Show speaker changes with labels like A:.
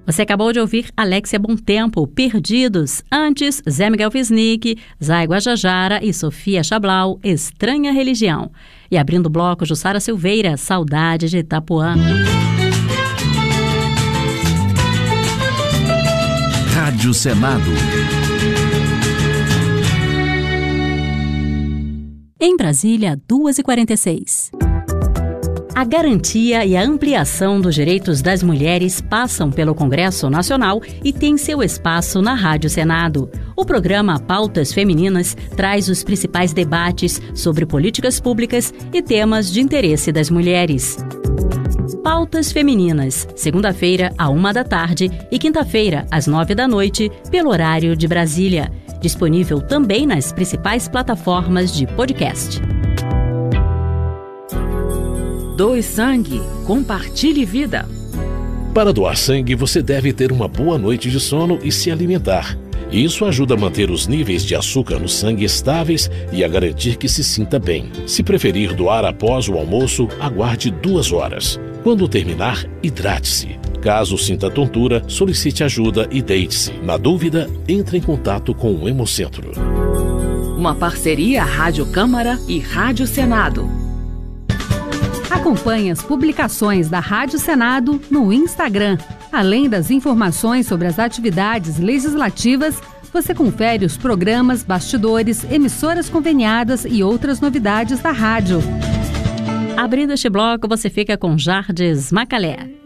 A: Você acabou de ouvir Alexia Bontempo, Perdidos. Antes, Zé Miguel Wisnik, Zay Guajajara e Sofia Chablau, Estranha Religião. E abrindo o bloco, Jussara Silveira, Saudade de Itapuã.
B: Rádio Senado.
A: Em Brasília, 2h46. A garantia e a ampliação dos direitos das mulheres passam pelo Congresso Nacional e tem seu espaço na Rádio Senado. O programa Pautas Femininas traz os principais debates sobre políticas públicas e temas de interesse das mulheres. Pautas Femininas, segunda-feira, à 13h e quinta-feira, às 9h, pelo horário de Brasília. Disponível também nas principais plataformas de podcast.
C: Doe sangue, compartilhe vida.
D: Para doar sangue, você deve ter uma boa noite de sono e se alimentar. Isso ajuda a manter os níveis de açúcar no sangue estáveis e a garantir que se sinta bem. Se preferir doar após o almoço, aguarde 2 horas. Quando terminar, hidrate-se. Caso sinta tontura, solicite ajuda e deite-se. Na dúvida, entre em contato com o Hemocentro.
C: Uma parceria Rádio Câmara e Rádio Senado.
E: Acompanhe as publicações da Rádio Senado no Instagram. Além das informações sobre as atividades legislativas, você confere os programas, bastidores, emissoras conveniadas e outras novidades da rádio.
A: Abrindo este bloco, você fica com Jardes Macalé.